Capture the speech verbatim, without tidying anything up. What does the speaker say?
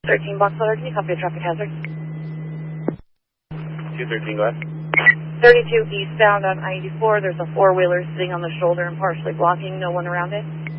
thirteen Box Letter, can you copy a traffic hazard? two thirteen, go ahead. thirty-two eastbound on I eighty-four, there's a four-wheeler sitting on the shoulder and partially blocking, no one around it.